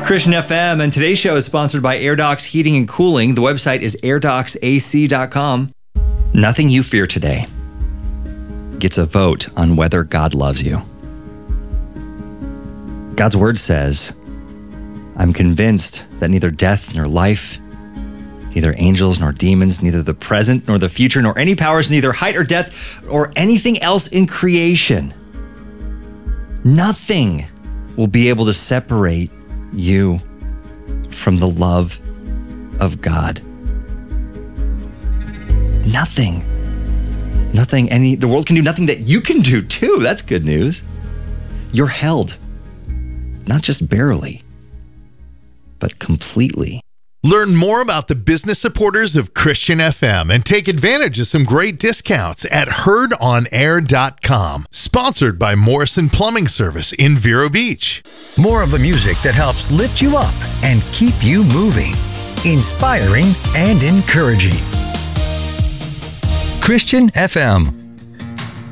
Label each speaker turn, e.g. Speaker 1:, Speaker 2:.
Speaker 1: Christian FM, and today's show is sponsored by AirDocs Heating and Cooling. The website is airdocsac.com. Nothing you fear today gets a vote on whether God loves you. God's word says, I'm convinced that neither death nor life, neither angels nor demons, neither the present nor the future, nor any powers, neither height or depth, or anything else in creation, nothing will be able to separate you from the love of God. Nothing. The world can do nothing that you can do too. That's good news. You're held, not just barely, but completely.
Speaker 2: Learn more about the business supporters of Christian FM and take advantage of some great discounts at heardonair.com. Sponsored by Morrison Plumbing Service in Vero Beach.
Speaker 3: More of the music that helps lift you up and keep you moving. Inspiring and encouraging. Christian FM.